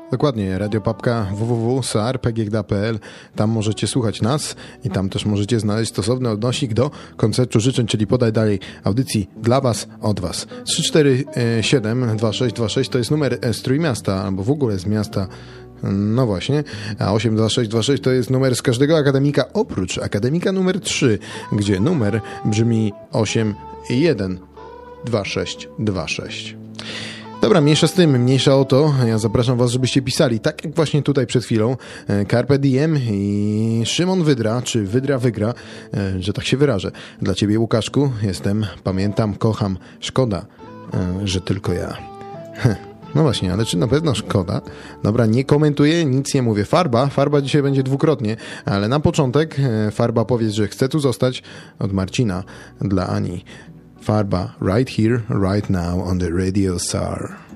Dokładnie, Radio Papka www.sar.pgda.pl. Tam możecie słuchać nas i tam też możecie znaleźć stosowny odnośnik do koncertu życzeń, czyli podaj dalej audycji dla Was, od Was. 347-2626 to jest numer z Trójmiasta, albo w ogóle z miasta. No właśnie, a 82626 to jest numer z każdego akademika, oprócz akademika numer 3, gdzie numer brzmi 812626. Dobra, mniejsza z tym, mniejsza o to. Ja zapraszam Was, żebyście pisali, tak jak właśnie tutaj przed chwilą, Carpe Diem i Szymon Wydra, czy Wydra wygra, że tak się wyrażę. Dla Ciebie, Łukaszku, jestem, pamiętam, kocham, szkoda, że tylko ja. No właśnie, ale czy na pewno szkoda? Dobra, nie komentuję, nic nie mówię. Farba dzisiaj będzie dwukrotnie, ale na początek Farba powiedz, że chce tu zostać, od Marcina dla Ani. Farba, right here, right now on the Radio SAR.